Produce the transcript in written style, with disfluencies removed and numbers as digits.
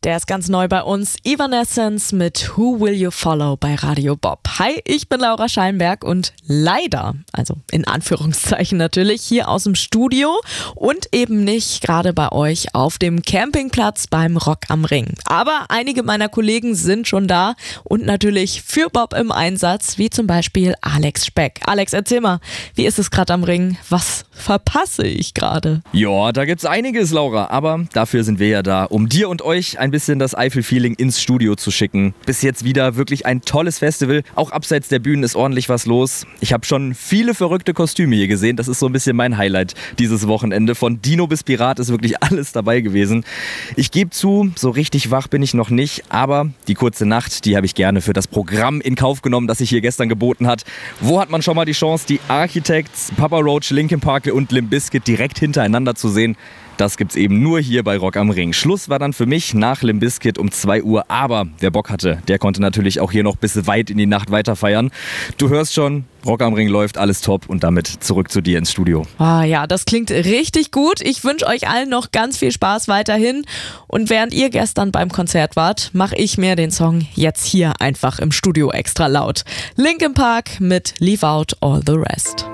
Der ist ganz neu bei uns. Evanescence mit Who Will You Follow bei Radio Bob. Hi, ich bin Laura Schallenberg und leider, also in Anführungszeichen natürlich, hier aus dem Studio und eben nicht gerade bei euch auf dem Campingplatz beim Rock am Ring. Aber einige meiner Kollegen sind schon da und natürlich für Bob im Einsatz, wie zum Beispiel Alex Speck. Alex, erzähl mal, wie ist es gerade am Ring? Was verpasse ich gerade? Ja, da gibt's einiges, Laura, aber dafür sind wir ja da, um dir und euch ein bisschen das Eifel-Feeling ins Studio zu schicken. Bis jetzt wieder wirklich ein tolles Festival. Auch abseits der Bühnen ist ordentlich was los. Ich habe schon viele verrückte Kostüme hier gesehen. Das ist so ein bisschen mein Highlight dieses Wochenende. Von Dino bis Pirat ist wirklich alles dabei gewesen. Ich gebe zu, so richtig wach bin ich noch nicht, aber die kurze Nacht, die habe ich gerne für das Programm in Kauf genommen, das sich hier gestern geboten hat. Wo hat man schon mal die Chance, die Architects, Papa Roach, Linkin Park und Limp Bizkit direkt hintereinander zu sehen? Das gibt's eben nur hier bei Rock am Ring. Schluss war dann für mich nach Limp Bizkit um 2 Uhr, aber wer Bock hatte, der konnte natürlich auch hier noch bis weit in die Nacht weiter feiern. Du hörst schon, Rock am Ring läuft, alles top und damit zurück zu dir ins Studio. Ja, das klingt richtig gut. Ich wünsche euch allen noch ganz viel Spaß weiterhin. Und während ihr gestern beim Konzert wart, mache ich mir den Song jetzt hier einfach im Studio extra laut. Linkin Park mit Leave Out All the Rest.